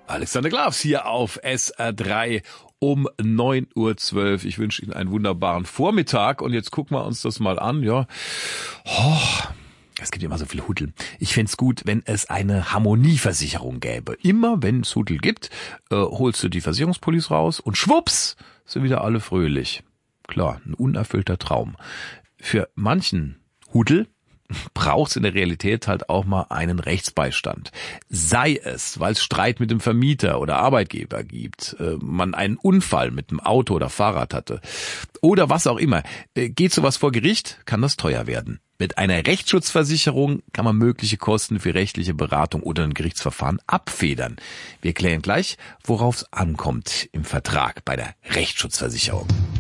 Alexander Glavs hier auf SR3 um 9:12 Uhr. Ich wünsche Ihnen einen wunderbaren Vormittag und jetzt gucken wir uns das mal an. Ja, es gibt immer so viel Huddel. Ich fänd's gut, wenn es eine Harmonieversicherung gäbe. Immer wenn es Huddel gibt, holst du die Versicherungspolice raus und schwupps, sind wieder alle fröhlich. Klar, ein unerfüllter Traum. Für manchen Huddel braucht es in der Realität halt auch mal einen Rechtsbeistand. Sei es, weil es Streit mit dem Vermieter oder Arbeitgeber gibt, man einen Unfall mit dem Auto oder Fahrrad hatte oder was auch immer. Geht sowas vor Gericht, kann das teuer werden. Mit einer Rechtsschutzversicherung kann man mögliche Kosten für rechtliche Beratung oder ein Gerichtsverfahren abfedern. Wir klären gleich, worauf es ankommt im Vertrag bei der Rechtsschutzversicherung.